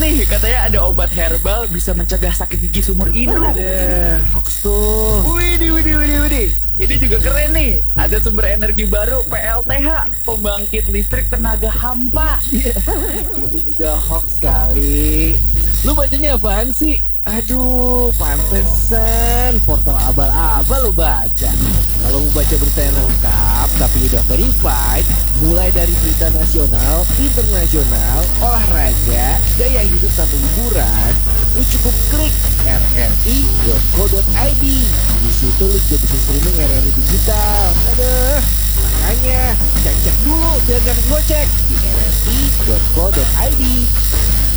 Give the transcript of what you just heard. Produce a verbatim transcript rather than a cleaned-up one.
nih, katanya ada obat herbal bisa mencegah sakit gigi seumur hidup. Ada hoax tuh. Widih, widih, widih, widih. Ini juga keren nih. Ada sumber energi baru P L T H, pembangkit listrik tenaga hampa. Itu juga hoax kali. Lu bacanya apaan sih? Aduh, pantesan portal abal-abal lu baca. Kalau mau baca berita yang lengkap tapi udah verified, mulai dari berita nasional, internasional, olahraga, gaya hidup sampai hiburan, lu cukup klik r r i dot co dot i d. Di situ lu juga bisa streaming R R I digital. Aduh, makanya cek-cek dulu biar gak kegocek di r r i dot co dot i d.